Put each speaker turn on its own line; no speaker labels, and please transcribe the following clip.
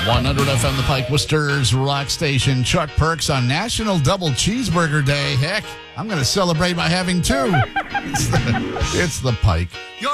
100 FM The Pike, Worcester's rock station. Chuck Perks on National Double Cheeseburger Day. Heck, I'm going to celebrate by having two. It's the Pike.